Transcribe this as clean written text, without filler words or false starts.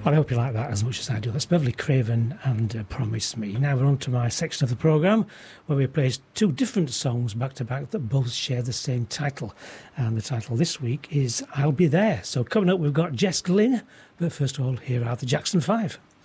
Well, I hope you like that as much as I do. That's Beverly Craven and Promise Me. Now we're on to my section of the programme where we play two different songs back to back that both share the same title. And the title this week is I'll Be There. So coming up, we've got Jess Glynne. But first of all, here are the Jackson 5.